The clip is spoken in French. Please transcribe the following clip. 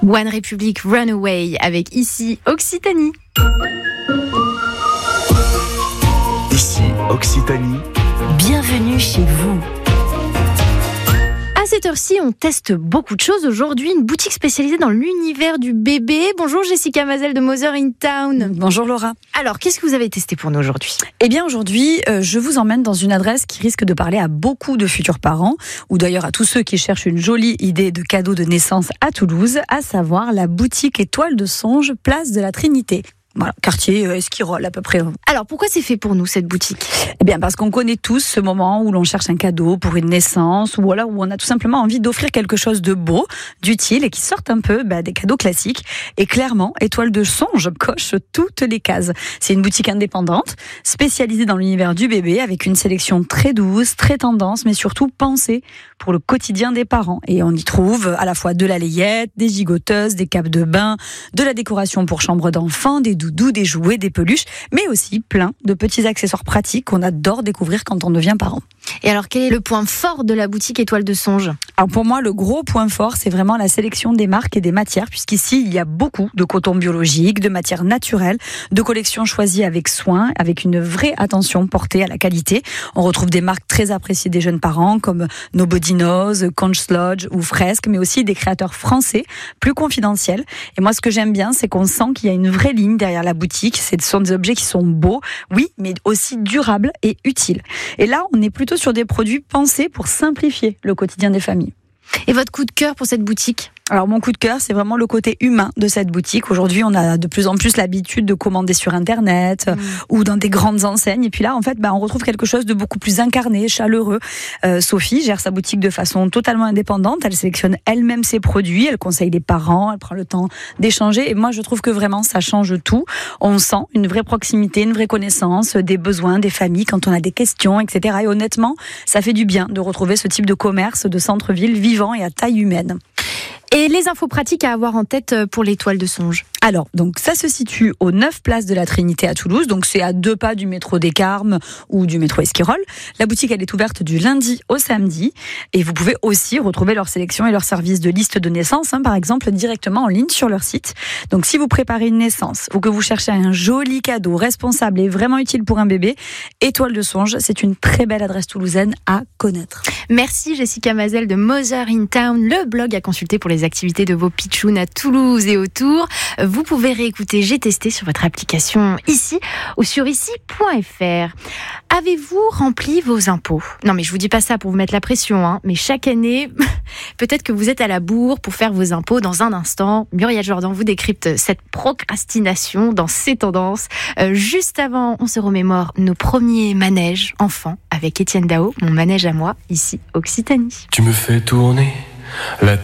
One Republic Runaway avec ici Occitanie. Ici Occitanie. Bienvenue chez vous. À cette heure-ci, on teste beaucoup de choses. Aujourd'hui, une boutique spécialisée dans l'univers du bébé. Bonjour Jessica Mazel de Mother in Town. Bonjour Laura. Alors, qu'est-ce que vous avez testé pour nous aujourd'hui ? Eh bien aujourd'hui, je vous emmène dans une adresse qui risque de parler à beaucoup de futurs parents, ou d'ailleurs à tous ceux qui cherchent une jolie idée de cadeau de naissance à Toulouse, à savoir la boutique Étoile de Songe, place de la Trinité. Voilà, quartier Esquirol à peu près. Alors, pourquoi c'est fait pour nous, cette boutique ? Eh bien, parce qu'on connaît tous ce moment où l'on cherche un cadeau pour une naissance, ou voilà, où on a tout simplement envie d'offrir quelque chose de beau, d'utile, et qui sorte un peu des cadeaux classiques. Et clairement, Étoile de Songe coche toutes les cases. C'est une boutique indépendante, spécialisée dans l'univers du bébé, avec une sélection très douce, très tendance, mais surtout pensée pour le quotidien des parents. Et on y trouve à la fois de la layette, des gigoteuses, des capes de bain, de la décoration pour chambre d'enfants, des doudous, des jouets, des peluches, mais aussi plein de petits accessoires pratiques qu'on adore découvrir quand on devient parent. Et alors, quel est le point fort de la boutique Étoile de Songe ? Alors pour moi, le gros point fort, c'est vraiment la sélection des marques et des matières, puisqu'ici, il y a beaucoup de coton biologique, de matières naturelles, de collections choisies avec soin, avec une vraie attention portée à la qualité. On retrouve des marques très appréciées des jeunes parents, comme Nobody Knows, Conch Lodge ou Fresque, mais aussi des créateurs français, plus confidentiels. Et moi, ce que j'aime bien, c'est qu'on sent qu'il y a une vraie ligne derrière la boutique. Ce sont des objets qui sont beaux, oui, mais aussi durables et utiles. Et là, on est plutôt sur des produits pensés pour simplifier le quotidien des familles. Et votre coup de cœur pour cette boutique ? Alors mon coup de cœur, c'est vraiment le côté humain de cette boutique. Aujourd'hui, on a de plus en plus l'habitude de commander sur Internet ou dans des grandes enseignes. Et puis là, en fait, on retrouve quelque chose de beaucoup plus incarné, chaleureux. Sophie gère sa boutique de façon totalement indépendante. Elle sélectionne elle-même ses produits, elle conseille les parents, elle prend le temps d'échanger. Et moi, je trouve que vraiment, ça change tout. On sent une vraie proximité, une vraie connaissance des besoins des familles quand on a des questions, etc. Et honnêtement, ça fait du bien de retrouver ce type de commerce de centre-ville vivant et à taille humaine. Et les infos pratiques à avoir en tête pour l'Étoile de Songe ? Alors, donc ça se situe aux 9 places de la Trinité à Toulouse, donc c'est à 2 pas du métro des Carmes ou du métro Esquirol. La boutique, elle est ouverte du lundi au samedi et vous pouvez aussi retrouver leur sélection et leur service de liste de naissance, par exemple, directement en ligne sur leur site. Donc si vous préparez une naissance ou que vous cherchez un joli cadeau responsable et vraiment utile pour un bébé, Étoile de Songe, c'est une très belle adresse toulousaine à connaître. Merci Jessica Mazel de Mother in Town, le blog à consulter pour les activités de vos pitchouns à Toulouse et autour. Vous pouvez réécouter J'ai testé sur votre application ici ou sur ici.fr. Avez-vous rempli vos impôts ? Non, mais je vous dis pas ça pour vous mettre la pression, mais chaque année, peut-être que vous êtes à la bourre pour faire vos impôts. Dans un instant, Muriel Jordan vous décrypte cette procrastination dans ses tendances. Juste avant, on se remémore nos premiers manèges enfants avec Étienne Dao, mon manège à moi, ici Occitanie. Tu me fais tourner la